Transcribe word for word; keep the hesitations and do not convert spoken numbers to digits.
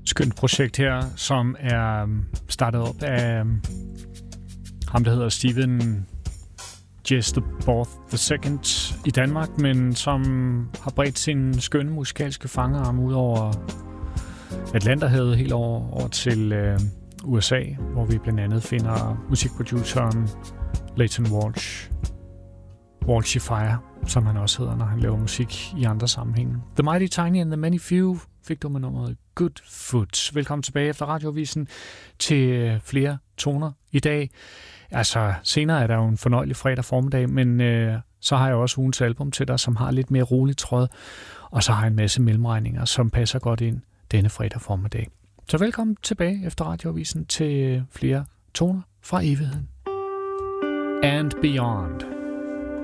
skønt projekt her, som er startet op af ham, der hedder Steven Gilbert the Second i Danmark, men som har bredt sin skønne musikalske fangarm ud over Atlanterhavet helt over, over til øh, U S A, hvor vi blandt andet finder musikproduceren Leighton Walsh. Walshifier, som han også hedder, når han laver musik i andre sammenhænge. The Mighty Tiny and the Many Few fik du med nummeret Good Foot. Velkommen tilbage efter Radiovisen til flere toner i dag. Altså, senere er der jo en fornøjelig fredag formiddag, men øh, så har jeg også ugens album til dig, som har lidt mere rolig tråd, og så har jeg en masse mellemregninger, som passer godt ind denne fredag formiddag. Så velkommen tilbage efter Radiovisen til flere toner fra evigheden. And Beyond.